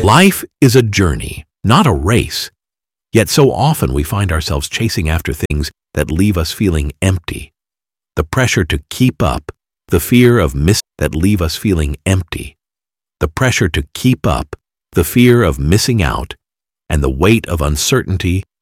Life is a journey, not a race. Yet so often we find ourselves chasing after things that leave us feeling empty. The pressure to keep up, the fear of that leave us feeling empty. The pressure to keep up, the fear of missing out, and the weight of uncertainty